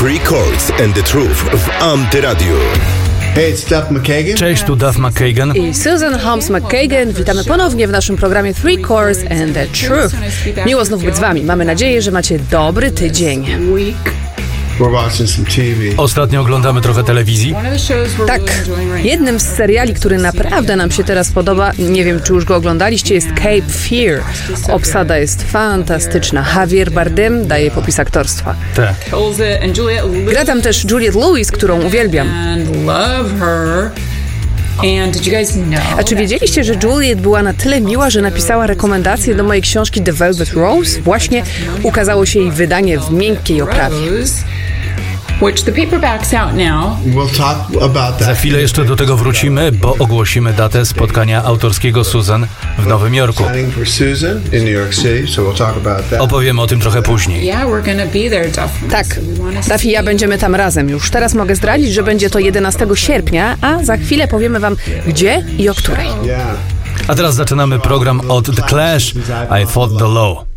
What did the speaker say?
Three Chords and the Truth w Antyradiu. Hey, it's Duff McKagan. Cześć, tu Duff McKagan i Susan Holmes McKagan. Witamy ponownie w naszym programie Three Chords and the Truth. Miło znów być z wami. Mamy nadzieję, że macie dobry tydzień. We're watching some TV. Ostatnio oglądamy trochę telewizji. Tak, jednym z seriali, który naprawdę nam się teraz podoba, nie wiem, czy już go oglądaliście, jest Cape Fear. Obsada jest fantastyczna. Javier Bardem daje popis aktorstwa. Tak. Gra tam też Juliette Lewis, którą uwielbiam. A czy wiedzieliście, że Juliette była na tyle miła, że napisała rekomendację do mojej książki The Velvet Rose? Właśnie ukazało się jej wydanie w miękkiej oprawie. Za chwilę jeszcze do tego wrócimy, bo ogłosimy datę spotkania autorskiego Susan w Nowym Jorku. Opowiemy o tym trochę później. Tak, Duff i ja będziemy tam razem. Już teraz mogę zdradzić, że będzie to 11 sierpnia, a za chwilę powiemy wam gdzie i o której. A teraz zaczynamy program od The Clash, I Fought the Law.